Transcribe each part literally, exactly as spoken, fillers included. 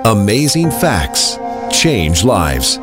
Amazing Facts. Change lives.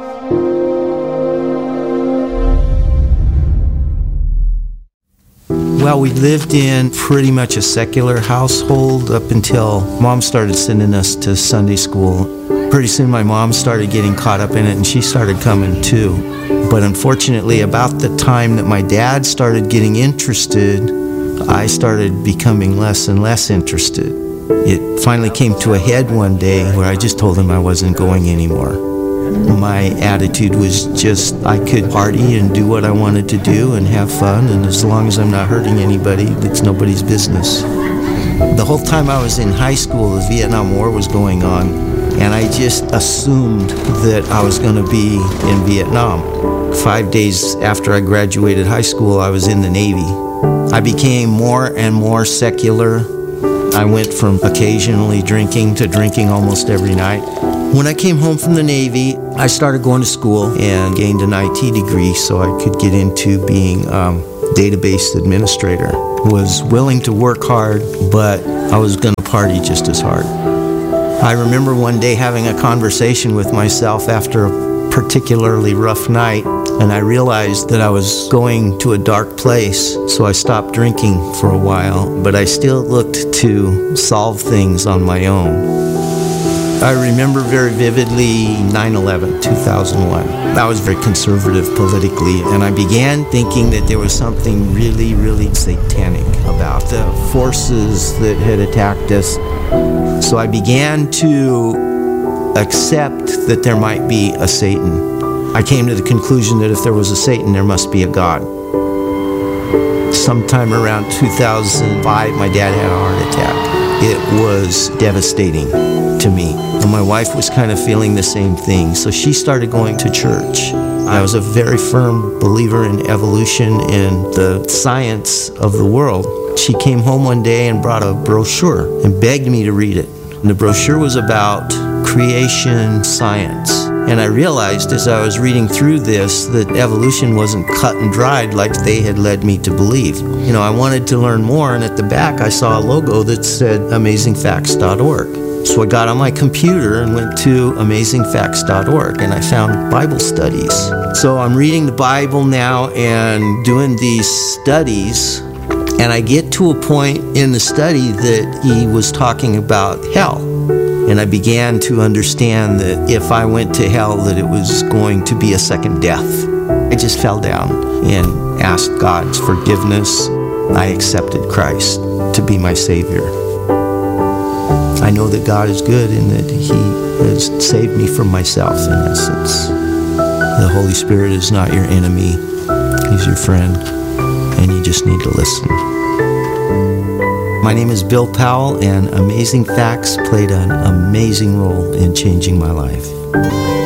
Well, we lived in pretty much a secular household up until Mom started sending us to Sunday school. Pretty soon my mom started getting caught up in it and she started coming too. But unfortunately, about the time that my dad started getting interested, I started becoming less and less interested. It finally came to a head one day where I just told him I wasn't going anymore. My attitude was just I could party and do what I wanted to do and have fun, and as long as I'm not hurting anybody, it's nobody's business. The whole time I was in high school, the Vietnam War was going on, and I just assumed that I was going to be in Vietnam. Five days after I graduated high school, I was in the Navy. I became more and more secular. I went from occasionally drinking to drinking almost every night. When I came home from the Navy, I started going to school and gained an I T degree so I could get into being um, database administrator. Was willing to work hard, but I was going to party just as hard. I remember one day having a conversation with myself after a particularly rough night, and I realized that I was going to a dark place, so I stopped drinking for a while, but I still looked to solve things on my own. I remember very vividly nine eleven, two thousand one. I was very conservative politically, and I began thinking that there was something really, really satanic about the forces that had attacked us. So I began to accept that there might be a Satan. I came to the conclusion that if there was a Satan, there must be a God. Sometime around two thousand five, my dad had a heart attack. It was devastating to me. And my wife was kind of feeling the same thing, so she started going to church. I was a very firm believer in evolution and the science of the world. She came home one day and brought a brochure and begged me to read it. And the brochure was about creation science. And I realized as I was reading through this that evolution wasn't cut and dried like they had led me to believe. You know, I wanted to learn more, and at the back I saw a logo that said amazing facts dot org. So I got on my computer and went to amazing facts dot org, and I found Bible studies. So I'm reading the Bible now and doing these studies, and I get to a point in the study that he was talking about hell. And I began to understand that if I went to hell, that it was going to be a second death. I just fell down and asked God's forgiveness. I accepted Christ to be my Savior. I know that God is good and that He has saved me from myself, in essence. The Holy Spirit is not your enemy. He's your friend, and you just need to listen. My name is Bill Powell, and Amazing Facts played an amazing role in changing my life.